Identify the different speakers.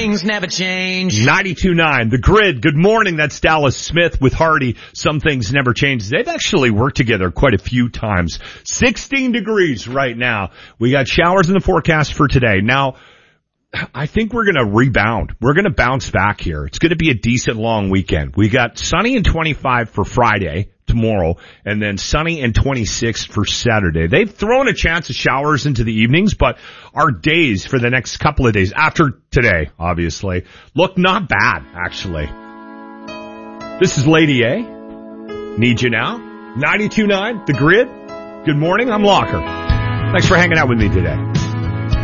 Speaker 1: things never change.
Speaker 2: 92.9, The Grid. Good morning. That's Dallas Smith with Hardy. Some things never change. They've actually worked together quite a few times. 16 degrees right now. We got showers in the forecast for today. Now, I think we're going to rebound. We're going to bounce back here. It's going to be a decent long weekend. We got sunny and 25 for Friday, tomorrow, and then sunny and 26 for Saturday. They've thrown a chance of showers into the evenings, but our days for the next couple of days, after today, obviously, look not bad, actually. This is Lady A. Need You Now. 92.9, The Grid. Good morning. I'm Locker. Thanks for hanging out with me today.